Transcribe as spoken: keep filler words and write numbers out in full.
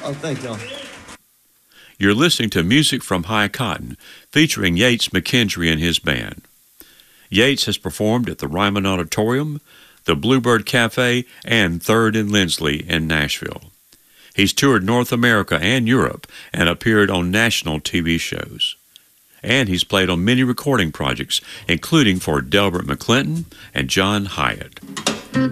Oh, thank y'all. You're listening to Music from High Cotton, featuring Yates McKendry and his band. Yates has performed at the Ryman Auditorium, the Bluebird Cafe, and Third and Lindsley in Nashville. He's toured North America and Europe and appeared on national T V shows. And he's played on many recording projects, including for Delbert McClinton and John Hyatt.